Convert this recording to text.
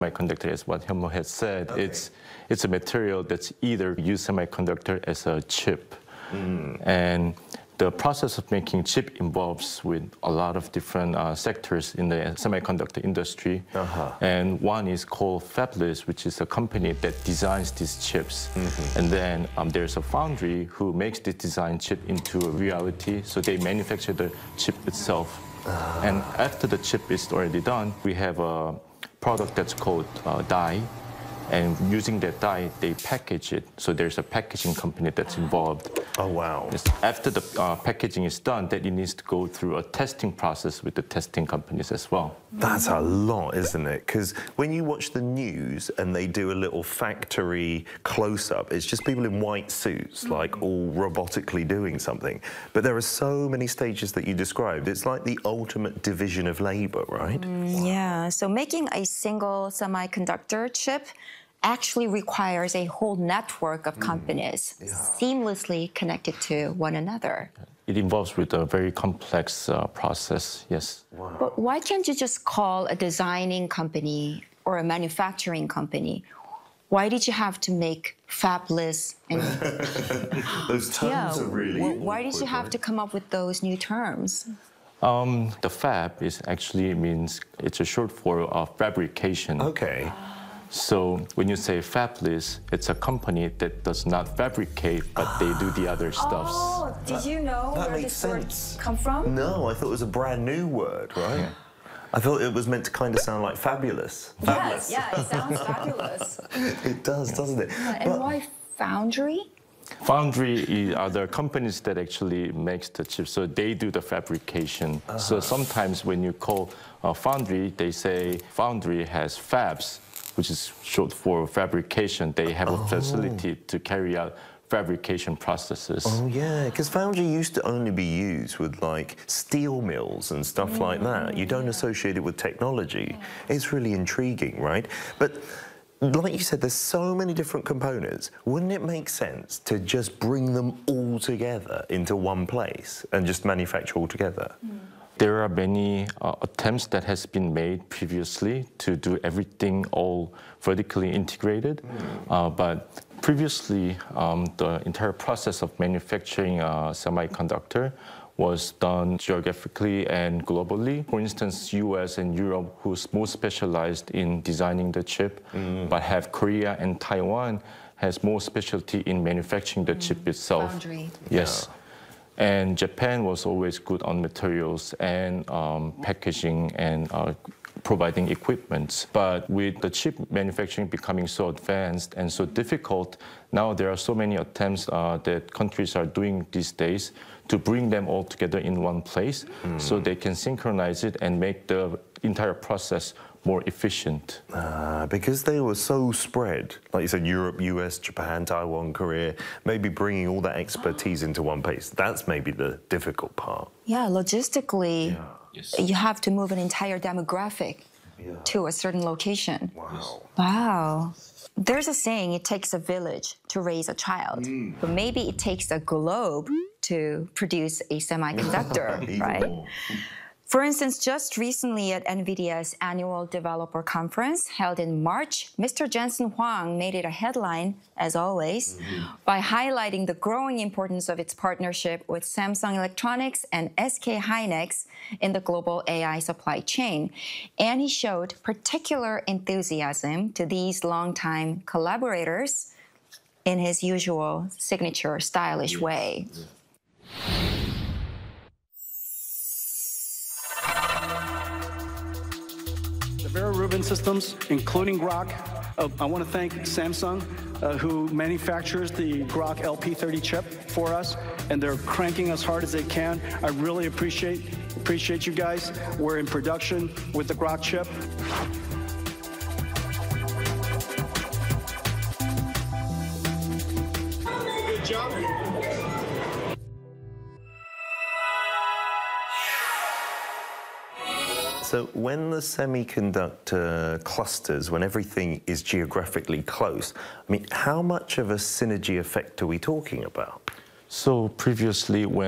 Semiconductor, as what Hyunmo has said, Okay. it's a material that's either use semiconductor as a chip, and the process of making chip involves with a lot of different sectors in the semiconductor industry. And one is called Fabless, which is a company that designs these chips. And then there's a foundry who makes the design chip into a reality. So they manufacture the chip itself. And after the chip is already done, we have a product that's called die. And using that die, they package it. So there's a packaging company that's involved. Oh, wow. Yes. After the packaging is done, then it needs to go through a testing process with the testing companies as well. That's a lot, isn't it? Because when you watch the news and they do a little factory close-up, it's just people in white suits, like all robotically doing something. But there are so many stages that you described. It's like the ultimate division of labor, right? Yeah, so making a single semiconductor chip actually requires a whole network of companies seamlessly connected to one another. It involves with a very complex process, yes. Wow. But why can't you just call a designing company or a manufacturing company? Why did you have to make fabless? And Those terms are really why did you awkward, have right? to come up with those new terms? The fab is actually means, it's a short form of fabrication. Okay. So when you say fabless, it's a company that does not fabricate, but they do the other stuffs. Oh, did you know That where makes this word sense. come from? No, I thought it was a brand new word, right? I thought it was meant to kind of sound like fabulous. Yes, yeah, it sounds fabulous. It does, doesn't it? And why foundry? Foundry are the companies that actually makes the chips, so they do the fabrication. So sometimes when you call a foundry, they say foundry has fabs, which is short for fabrication. They have a facility to carry out fabrication processes. Oh, yeah, because foundry used to only be used with, like, steel mills and stuff like that. You don't associate it with technology. It's really intriguing, right? But like you said, there's so many different components. Wouldn't it make sense to just bring them all together into one place and just manufacture all together? There are many attempts that has been made previously to do everything all vertically integrated, but previously the entire process of manufacturing a semiconductor was done geographically and globally. For instance, US and Europe, who's more specialized in designing the chip, but have Korea and Taiwan has more specialty in manufacturing the chip itself. Foundry. Yes. And Japan was always good on materials and packaging and providing equipment. But with the chip manufacturing becoming so advanced and so difficult, now there are so many attempts that countries are doing these days to bring them all together in one place so they can synchronize it and make the entire process more efficient. Because they were so spread, like you said, Europe, US, Japan, Taiwan, Korea, maybe bringing all that expertise into one place, that's maybe the difficult part. Yeah, logistically, Yes. you have to move an entire demographic to a certain location. Wow. Wow. There's a saying, it takes a village to raise a child, but maybe it takes a globe to produce a semiconductor, right? more. For instance, just recently at NVIDIA's annual developer conference held in March, Mr. Jensen Huang made it a headline, as always, by highlighting the growing importance of its partnership with Samsung Electronics and SK Hynix in the global AI supply chain. And he showed particular enthusiasm to these longtime collaborators in his usual signature stylish way. Vera Rubin systems, including Groq. I want to thank Samsung, who manufactures the Groq LP30 chip for us, and they're cranking us hard as they can. I really appreciate you guys. We're in production with the Groq chip. Good job. So when the semiconductor clusters, when everything is geographically close, I mean, how much of a synergy effect are we talking about? So previously, when